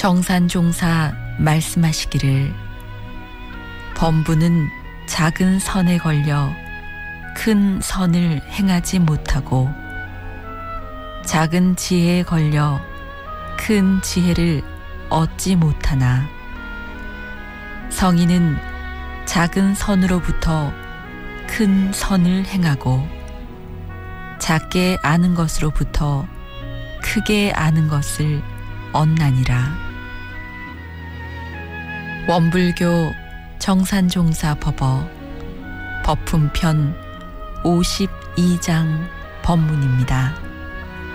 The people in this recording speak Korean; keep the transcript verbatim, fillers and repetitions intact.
정산종사 말씀하시기를 범부는 작은 선에 걸려 큰 선을 행하지 못하고 작은 지혜에 걸려 큰 지혜를 얻지 못하나 성인은 작은 선으로부터 큰 선을 행하고 작게 아는 것으로부터 크게 아는 것을 얻나니라. 원불교 정산종사 법어 법품편 오십이 장 법문입니다.